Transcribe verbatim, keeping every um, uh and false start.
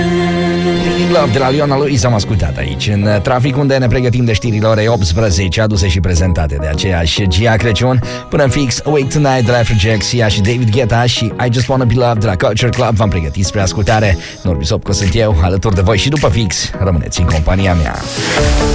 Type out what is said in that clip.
Love de la Leona Lewis am ascultat aici în trafic, unde ne pregătim de știrile orei optsprezece, aduse și prezentate de aceeași Gia Crăciun. Până în fix, Awake Tonight de la Afrojack, Sia și David Guetta și I Just Wanna Be Loved de la Culture Club v-am pregătit spre ascultare. Norbi Sopco sunt eu, alături de voi și după fix rămâneți în compania mea.